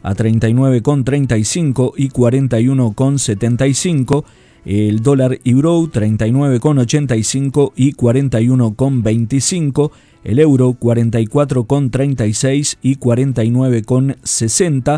a 39,35 y 41,75. El dólar euro 39,85 y 41,25. El euro 44,36 y 49,60.